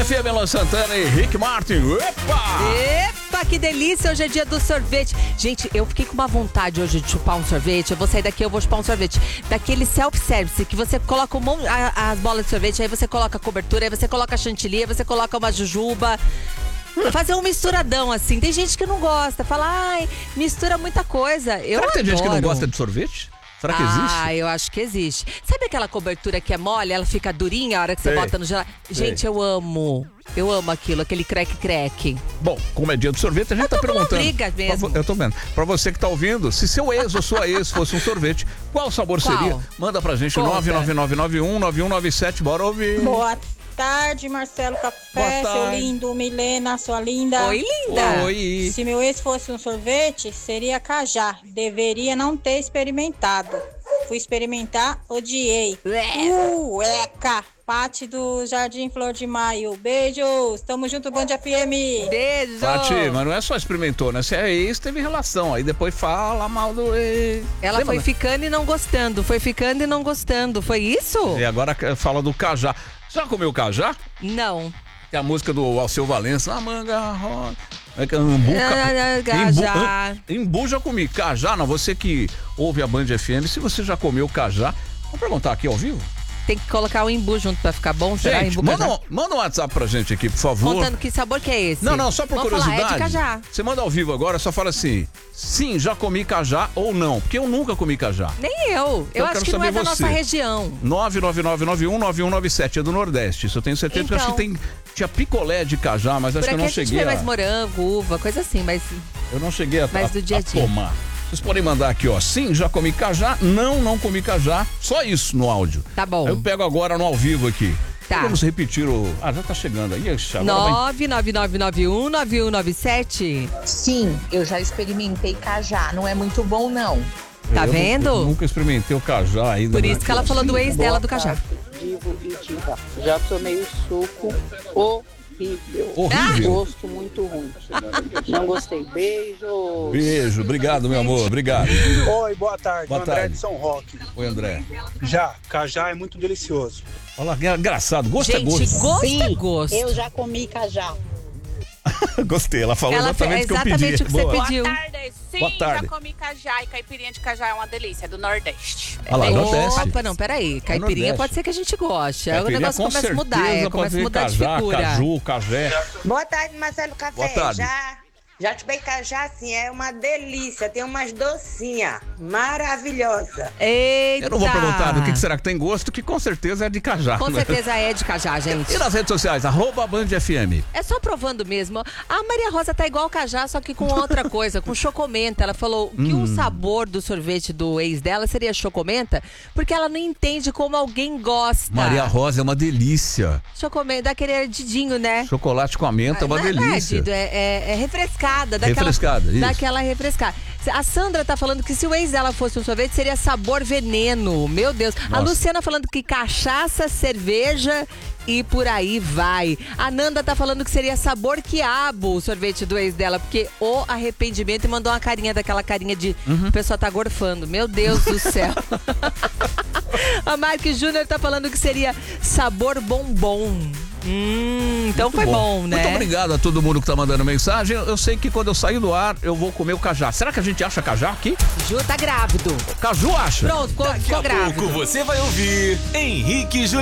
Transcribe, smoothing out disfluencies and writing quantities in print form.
FM, Luan Santana e Rick Martin. Epa, que delícia, hoje é dia do sorvete. Gente, eu fiquei com uma vontade hoje de chupar um sorvete. Eu vou sair daqui, eu vou chupar um sorvete. Daquele self-service, que você coloca as bolas de sorvete, aí você coloca a cobertura, aí você coloca a chantilly, aí você coloca uma jujuba. Fazer um misturadão, assim. Tem gente que não gosta, fala, ai, mistura muita coisa. Será que tem gente que não gosta de sorvete? Será que existe? Ah, eu acho que existe. Sabe aquela cobertura que é mole, ela fica durinha a hora que você bota no gelador? Gente, eu amo. Eu amo aquilo, aquele crack. Bom, como é dia do sorvete, a gente tá perguntando. Briga mesmo. Eu tô vendo. Pra você que tá ouvindo, se seu ex ou sua ex fosse um sorvete, qual sabor seria? Manda pra gente, 999919197. Bora ouvir. Boa tarde, Marcelo Café, seu lindo, Milena, sua linda. Oi, linda. Oi. Se meu ex fosse um sorvete, seria cajá. Deveria não ter experimentado. Fui experimentar, odiei. Eca! Pati do Jardim Flor de Maio. Beijos, tamo junto, Band FM. Beijo. Pati, mas não é só experimentou, né? Se é ex, teve relação. Aí depois fala mal do ex. Ela foi ficando e não gostando. Foi isso? E agora fala do cajá. Já comeu cajá? Não. É a música do Alceu Valença. A manga rosa. Embu já comi. Cajá, não. Você que ouve a Band FM, se você já comeu cajá, vamos perguntar aqui ao vivo? Tem que colocar o embu junto pra ficar bom, será? Gente, manda um WhatsApp pra gente aqui, por favor. Contando que sabor que é esse. Não, só por curiosidade. Falar, é de cajá. Você manda ao vivo agora, só fala assim, sim, já comi cajá ou não, porque eu nunca comi cajá. Nem eu. Eu acho que não é da nossa região. 999919197, é do Nordeste. Isso eu tenho certeza, porque acho que tinha picolé de cajá, mas acho que eu não cheguei a... mais morango, uva, coisa assim, mas... Eu não cheguei a dia tomar. Vocês podem mandar aqui, ó. Sim, já comi cajá. Não comi cajá. Só isso no áudio. Tá bom. Aí eu pego agora no ao vivo aqui. Tá. Vamos repetir o... já tá chegando aí. 999919197. Sim, eu já experimentei cajá. Não é muito bom, não. Tá vendo? Eu nunca experimentei o cajá ainda. Por isso que ela falou do ex dela, do cajá. Divo e diva. Já tomei o suco horrível. Gosto muito ruim. Não gostei. Beijo, obrigado, meu amor, obrigado. Oi, boa tarde. André de São Roque. Oi, André. Cajá é muito delicioso. Olha lá, engraçado, gosto é gosto. Gosto é gosto. Eu já comi cajá. Gostei, ela falou exatamente o que eu pedi. Exatamente o que você pediu. Boa tarde. Sim, boa tarde. Já comi cajá e caipirinha de cajá é uma delícia, é do Nordeste. Olha lá, Nordeste. Opa, não, peraí. Caipirinha pode ser que a gente goste. Aí o negócio começa a mudar, começa a mudar de figura. Caju, cajé. Boa tarde, Marcelo Café. Boa tarde. Já chupei cajá, assim, é uma delícia. Tem umas docinhas maravilhosa. Eita. Eu não vou perguntar do que será que tem gosto, que com certeza é de cajá. Com certeza é de cajá, gente. E nas redes sociais, @BandFM. É só provando mesmo. A Maria Rosa tá igual cajá, só que com outra coisa, com chocomenta. Ela falou que o sabor do sorvete do ex dela seria chocomenta, porque ela não entende como alguém gosta. Maria Rosa é uma delícia. Chocomenta, dá aquele ardidinho, né? Chocolate com a menta é uma delícia. É refrescada. Daquela refrescada. A Sandra tá falando que se o ex dela fosse um sorvete, seria sabor veneno. Meu Deus. Nossa. A Luciana falando que cachaça, cerveja e por aí vai. A Nanda tá falando que seria sabor quiabo o sorvete do ex dela, porque o arrependimento, e mandou uma carinha daquela carinha de o pessoal tá gorfando. Meu Deus do céu. A Mark Júnior tá falando que seria sabor bombom. Então foi bom, né? Muito obrigado a todo mundo que tá mandando mensagem. Eu sei que quando eu sair do ar, eu vou comer o cajá. Será que a gente acha cajá aqui? Ju tá grávido. Caju acha? Pronto, ficou grávido. Daqui a pouco você vai ouvir Henrique e Juliana.